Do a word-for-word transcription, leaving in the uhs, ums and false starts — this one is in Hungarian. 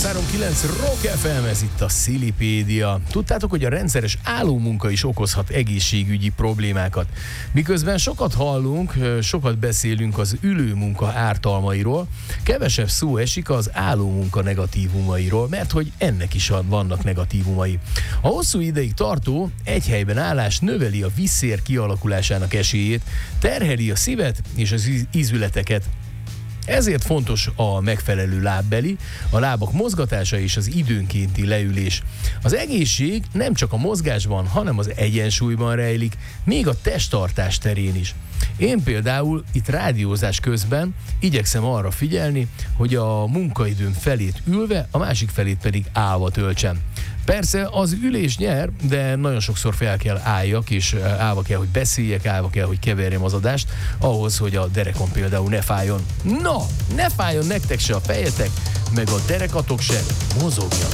száz három kilenc Rock ef em, ez itt a Szilipédia. Tudtátok, hogy a rendszeres állómunka is okozhat egészségügyi problémákat? Miközben sokat hallunk, sokat beszélünk az ülőmunka ártalmairól, kevesebb szó esik az állómunka negatívumairól, mert hogy ennek is vannak negatívumai. A hosszú ideig tartó egy helyben állás növeli a vízszér kialakulásának esélyét, terheli a szívet és az ízületeket. Ezért fontos a megfelelő lábbeli, a lábak mozgatása és az időnkénti leülés. Az egészség nem csak a mozgásban, hanem az egyensúlyban rejlik, még a testtartás terén is. Én például itt rádiózás közben igyekszem arra figyelni, hogy a munkaidőm felét ülve, a másik felét pedig állva töltsem. Persze az ülés nyer, de nagyon sokszor fel kell álljak, és állva kell, hogy beszéljek, állva kell, hogy keverjem az adást, ahhoz, hogy a derekom például ne fájjon. Na, ne fájjon nektek se a fejetek, meg a derekatok se, mozogjanak.